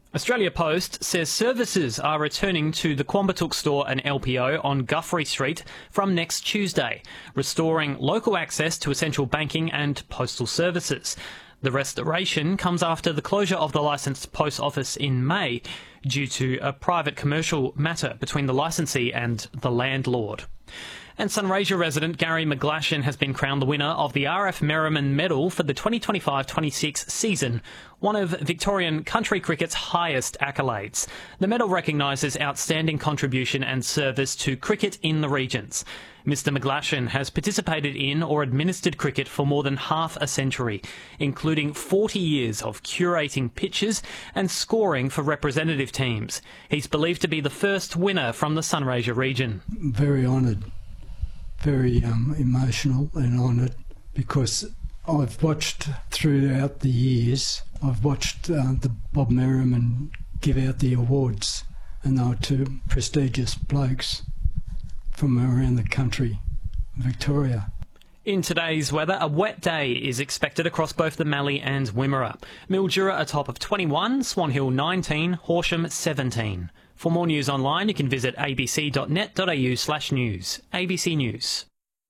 Australia Post says services are returning to the Quambatook store and LPO on Guthrie Street from next Tuesday, restoring local access to essential banking and postal services. The restoration comes after the closure of the licensed post office in May due to a private commercial matter between the licensee and the landlord. And Sunraysia resident Gary McGlashan has been crowned the winner of the RF Merriman Medal for the 2025-26 season, one of Victorian country cricket's highest accolades. The medal recognises outstanding contribution and service to cricket in the regions. Mr McGlashan has participated in or administered cricket for more than half a century, including 40 years of curating pitches and scoring for representative teams. He's believed to be the first winner from the Sunraysia region. Very honoured. Very emotional and honoured, because I've watched throughout the years, I've watched the Bob Merriman give out the awards, and they were two prestigious blokes from around the country, Victoria. In today's weather, a wet day is expected across both the Mallee and Wimmera. Mildura a top of 21, Swan Hill 19, Horsham 17. For more news online, you can visit abc.net.au/news. ABC News.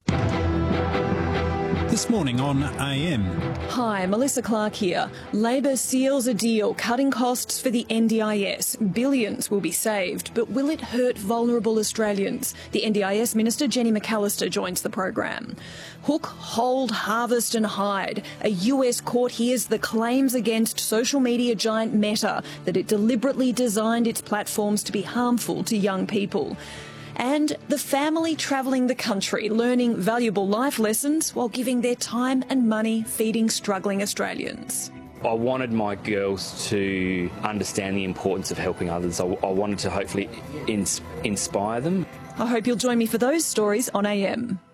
This morning on AM. Hi, Melissa Clark here. Labor seals a deal cutting costs for the NDIS. Billions will be saved, but will it hurt vulnerable Australians? The NDIS Minister Jenny McAllister joins the program. Hook, hold, harvest and hide. A US court hears the claims against social media giant Meta that it deliberately designed its platforms to be harmful to young people. And the family travelling the country, learning valuable life lessons while giving their time and money feeding struggling Australians. I wanted my girls to understand the importance of helping others. I wanted to hopefully inspire them. I hope you'll join me for those stories on AM.